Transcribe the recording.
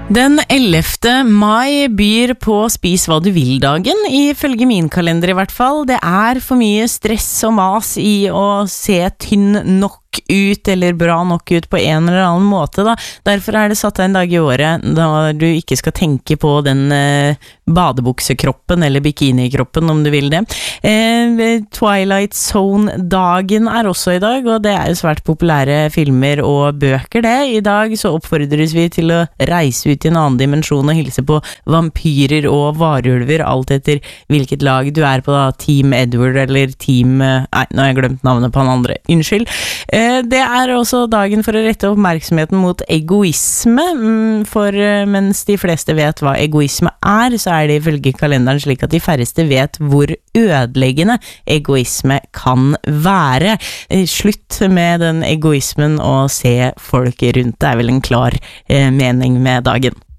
Den 11. mai byr på spis hva du vil-dagen, ifølge min kalender i hvert fall. Det for mye stress og mas i å se tynn nok ut, eller bra nok ut på en eller annen måte da. Derfor det satt en dag i året da du ikke skal tenke på den badebuksekroppen eller bikinikroppen om du vil det. Twilight Zone-dagen også i dag, og det jo svært populære filmer og bøker det. I dag så oppfordres vi til å reise ut i en annen dimensjon og hilse på vampyrer og varulver, alt etter hvilket lag du på da, Team Edward eller Team... Nei, nå har jeg glemt navnet på han andre. Unnskyld. Det også dagen for å rette oppmerksomheten mot egoisme, for mens de fleste vet hva egoisme så det ifølge kalenderen slik at de færreste vet hvor ødeleggende egoisme kan være. Slutt med den egoismen og se folk rundt. Det vel en klar mening med dagen.